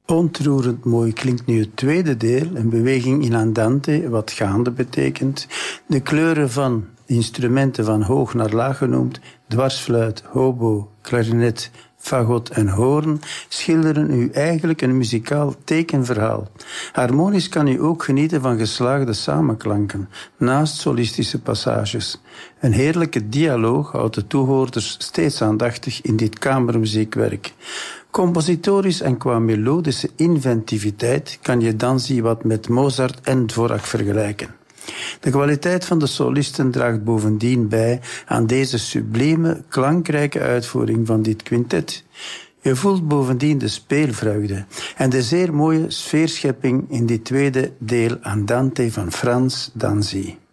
Ontroerend mooi klinkt nu het tweede deel, een beweging in andante, wat gaande betekent. De kleuren van instrumenten van hoog naar laag genoemd, dwarsfluit, hobo, klarinet, fagot en hoorn, schilderen u eigenlijk een muzikaal tekenverhaal. Harmonisch kan u ook genieten van geslaagde samenklanken, naast solistische passages. Een heerlijke dialoog houdt de toehoorders steeds aandachtig in dit kamermuziekwerk. Compositorisch en qua melodische inventiviteit kan je Danzi wat met Mozart en Dvorak vergelijken. De kwaliteit van de solisten draagt bovendien bij aan deze sublieme, klankrijke uitvoering van dit quintet. Je voelt bovendien de speelvreugde en de zeer mooie sfeerschepping in dit tweede deel Andante van Frans Danzi.